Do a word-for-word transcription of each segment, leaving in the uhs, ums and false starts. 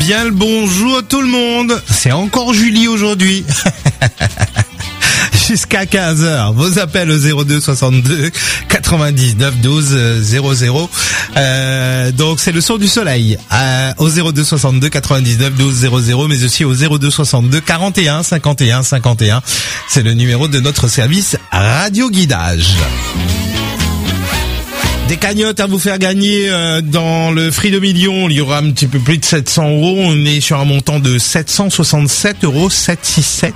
Bien le bonjour à tout le monde. C'est encore Julie aujourd'hui. Jusqu'à quinze heures, vos appels au zéro deux soixante-deux quatre-vingt-dix-neuf douze zéro zéro. Euh, donc c'est le son du soleil euh, au zéro deux soixante-deux quatre-vingt-dix-neuf douze zéro zéro, mais aussi au zéro deux soixante-deux quarante et un cinquante et un cinquante et un. C'est le numéro de notre service radio guidage. Des cagnottes à vous faire gagner euh, dans le Frido Million. Il y aura un petit peu plus de sept cents euros. On est sur un montant de sept cent soixante-sept euros sept cent soixante-sept.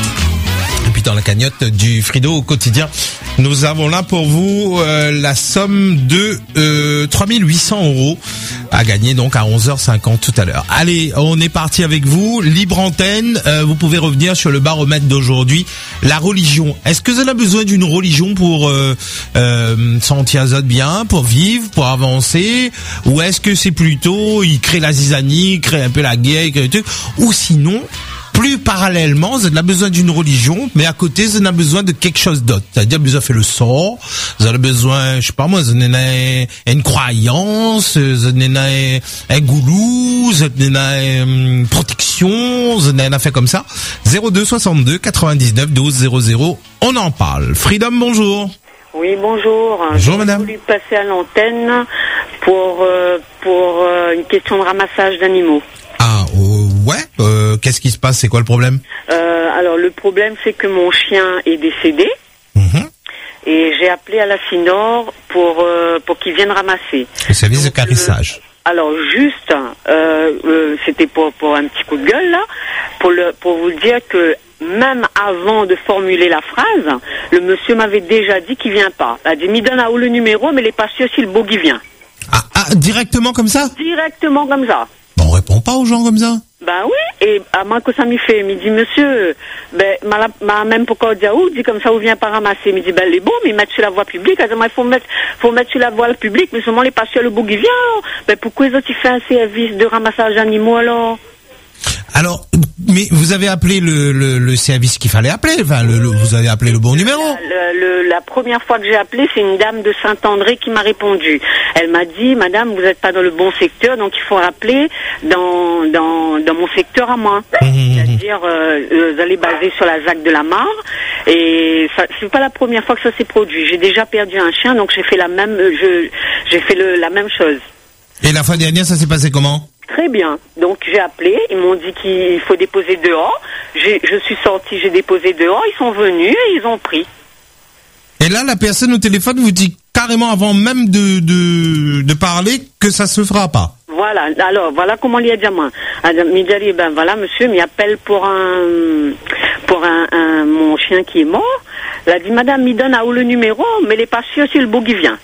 Et puis dans la cagnotte du Frido au quotidien, nous avons là pour vous euh, la somme de euh, trois mille huit cents euros à gagner donc à onze heures cinquante tout à l'heure. Allez, on est parti avec vous. Libre antenne, euh, vous pouvez revenir sur le baromètre d'aujourd'hui. La religion. Est-ce que vous avez besoin d'une religion pour euh, euh, sentir bien, pour vivre, pour avancer? Ou est-ce que c'est plutôt, il crée la zizanie, il crée un peu la guerre, il crée le truc? Ou sinon... plus parallèlement, vous avez besoin d'une religion, mais à côté, vous avez besoin de quelque chose d'autre. C'est-à-dire, vous avez fait le sort, vous avez besoin, je sais pas moi, vous avez une croyance, vous avez un goulou, vous avez une protection, vous avez un affaire comme ça. zéro deux soixante-deux quatre-vingt-dix-neuf douze zéro zéro, on en parle. Freedom, bonjour. Oui, bonjour. Bonjour, madame. J'ai voulu passer à l'antenne pour, euh, pour euh, une question de ramassage d'animaux. Ah, euh, ouais. Euh, qu'est-ce qui se passe? C'est quoi le problème? euh, Alors, le problème, c'est que mon chien est décédé. Mmh. Et j'ai appelé à la FINOR pour, euh, pour qu'ils viennent ramasser. Le service Donc, de carissage. Le, alors, juste, euh, euh, c'était pour, pour un petit coup de gueule, là, pour, le, pour vous dire que même avant de formuler la phrase, le monsieur m'avait déjà dit qu'il vient pas. Il a dit, m'y donne à où le numéro, mais il est pas sûr si le beau qui vient. Ah, ah, directement comme ça? Directement comme ça. Bon, on répond pas aux gens comme ça. Ben oui, et à moi que ça m'y fait, il me dit, monsieur, ben, ma, ma, même pour qu'on dit, dit comme ça, on vient pas ramasser. Il me dit, ben, les bons, mais mettre sur la voie publique. Il faut mettre, faut mettre sur la voie publique, mais seulement les patients, le bout qui vient. Ben, pourquoi ils ont fait un service de ramassage d'animaux, alors? Alors, mais vous avez appelé le, le, le service qu'il fallait appeler, enfin, le, le, vous avez appelé le bon numéro. La, le, le, la première fois que j'ai appelé, c'est une dame de Saint-André qui m'a répondu. Elle m'a dit, madame, vous n'êtes pas dans le bon secteur, donc il faut rappeler dans, dans, dans mon secteur à moi. Mmh. C'est-à-dire, euh, vous allez baser sur la Z A C de la Mare, et ça, c'est pas la première fois que ça s'est produit. J'ai déjà perdu un chien, donc j'ai fait la même, je, j'ai fait le, la même chose. Et la fois dernière, ça s'est passé comment? Très bien. Donc j'ai appelé, ils m'ont dit qu'il faut déposer dehors. J'ai, je suis sortie, j'ai déposé dehors, ils sont venus et ils ont pris. Et là, la personne au téléphone vous dit carrément avant même de, de, de parler que ça se fera pas. Voilà. Alors, voilà comment il y a dit à moi. Il m'a dit, ben voilà, monsieur, m'y appelle pour un, pour un, un, mon chien qui est mort. Elle a dit, madame, m'y donne à où le numéro, mais il n'est pas sûr si le beau qui vient.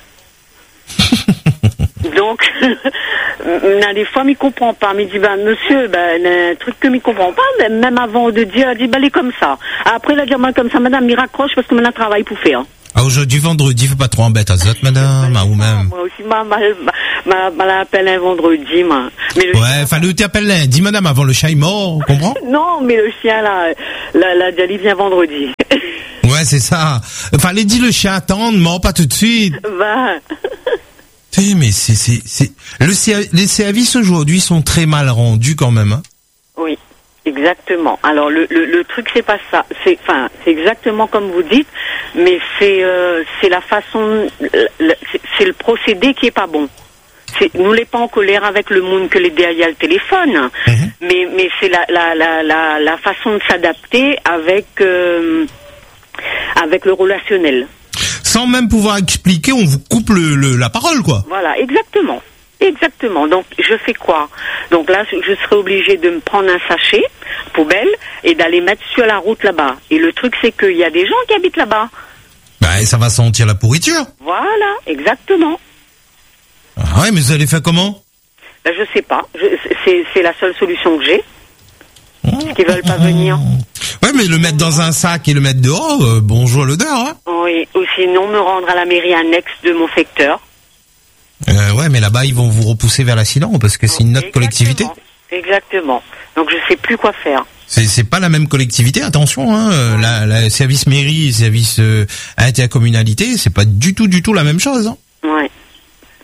Donc, des fois, il ne comprend pas. Il dit, ben, monsieur, ben, un truc que il ne comprend pas, ben, même avant de dire, il dit, ben, il est comme ça. Après, il a dit, moi, comme ça, madame, il raccroche parce que maintenant, travail pour faire. Ah, aujourd'hui, vendredi, faut pas trop embêter à ça, madame, ah, ou même. Moi aussi, ma, ma, ma, ma l'appelle un vendredi, moi. Mais le ouais, chien, fallait t'appeler lundi, madame, avant le chien est mort, comprends? Non, mais le chien, là, là, là, il vient vendredi. Ouais, c'est ça. Fallait dire le chien attendre, mort pas tout de suite. Ben. Eh, mais c'est, c'est, c'est, le, les services aujourd'hui sont très mal rendus quand même, hein? Oui, exactement. Alors, le, le, le truc, c'est pas ça. C'est, enfin, c'est exactement comme vous dites, mais c'est, euh, c'est la façon, le, c'est, c'est le procédé qui est pas bon. C'est, nous les pas en colère avec le monde que les derrière le téléphone, mmh. mais, mais c'est la, la, la, la, la façon de s'adapter avec, euh, avec le relationnel. Sans même pouvoir expliquer, on vous coupe le, le, la parole, quoi. Voilà, exactement. Exactement. Donc, je fais quoi? Donc là, je serai obligée de me prendre un sachet, poubelle, et d'aller mettre sur la route là-bas. Et le truc, c'est qu'il y a des gens qui habitent là-bas. Bah, et ça va sentir la pourriture. Voilà, exactement. Ah ouais, mais vous allez faire comment? Ben, je sais pas. Je, c'est, c'est la seule solution que j'ai. Parce qu'ils veulent pas venir. Ouais, mais le mettre dans un sac et le mettre dehors, euh, bonjour l'odeur, hein. Oui, ou sinon me rendre à la mairie annexe de mon secteur. Euh, ouais, mais là-bas, ils vont vous repousser vers l'accident parce que c'est une autre collectivité. Exactement. Donc, je sais plus quoi faire. C'est, c'est pas la même collectivité, attention, hein. Euh, la, la service mairie, service euh, intercommunalité, c'est pas du tout, du tout la même chose, hein. Ouais.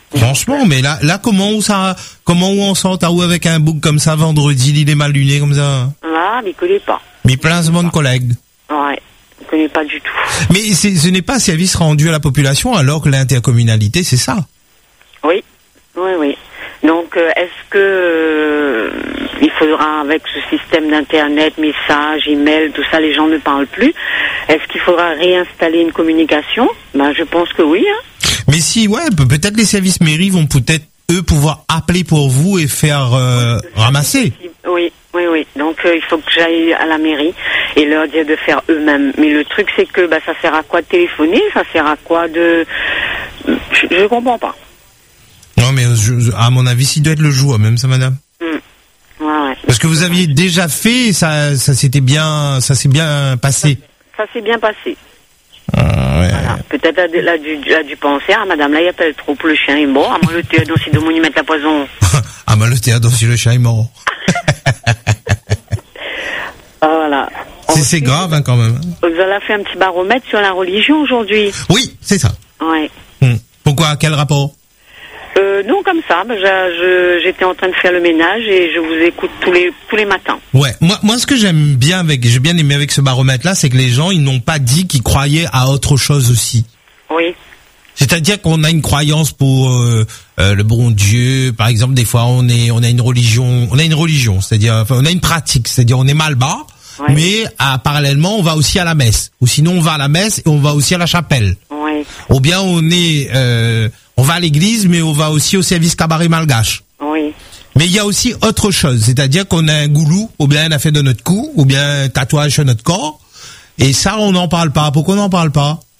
Franchement, mais là, là, comment où ça, comment où on sort, t'as où avec un book comme ça vendredi, il est mal luné comme ça? Ah, mais il connaît pas. Mais plein de bonnes collègues. Ouais, il connaît pas du tout. Mais c'est, ce n'est pas service rendu à la population, alors que l'intercommunalité, c'est ça. Oui, oui, oui. Donc, euh, est-ce que euh, il faudra, avec ce système d'internet, messages, email, tout ça, les gens ne parlent plus. Est-ce qu'il faudra réinstaller une communication? Ben, je pense que oui. Hein. Mais si, ouais, peut-être les services mairie vont peut-être eux pouvoir appeler pour vous et faire euh, ramasser. Oui, oui, oui. Donc euh, il faut que j'aille à la mairie et leur dire de faire eux-mêmes. Mais le truc c'est que bah ça sert à quoi de téléphoner? Ça sert à quoi de... Je, je comprends pas. Non mais je, à mon avis, s'il doit être le jour même ça, madame. Mmh. Ouais, ouais. Parce que vous aviez déjà fait, ça, ça s'était bien, ça s'est bien passé. Ça, ça s'est bien passé. Ah, ouais. Voilà. Peut-être elle a dû, elle a dû penser, ah madame là il appelle trop pour le chien est mort, à moi le théâtre aussi de y mettre la poison. Ah moi le théâtre aussi le chien est mort. Voilà. C'est, c'est grave hein, quand même. Vous avez fait un petit baromètre sur la religion aujourd'hui. Oui, c'est ça. Ouais. Hum. Pourquoi? Quel rapport? Euh, non, comme ça. Ben, je, je, j'étais en train de faire le ménage et je vous écoute tous les tous les matins. Ouais. Moi, moi, ce que j'aime bien avec, j'ai bien aimé avec ce baromètre-là, c'est que les gens, ils n'ont pas dit qu'ils croyaient à autre chose aussi. Oui. C'est-à-dire qu'on a une croyance pour euh, euh, le bon Dieu. Par exemple, des fois, on est, on a une religion, on a une religion, c'est-à-dire, enfin, on a une pratique, c'est-à-dire, on est mal bas, ouais. mais à, parallèlement, on va aussi à la messe. Ou sinon, on va à la messe et on va aussi à la chapelle. Oui. Ou bien, on est, euh, on va à l'église, mais on va aussi au service cabaret malgache. Oui. Mais il y a aussi autre chose, c'est-à-dire qu'on a un goulou, ou bien un affaire de notre cou, ou bien un tatouage sur notre corps. Et ça, on n'en parle pas. Pourquoi on n'en parle pas?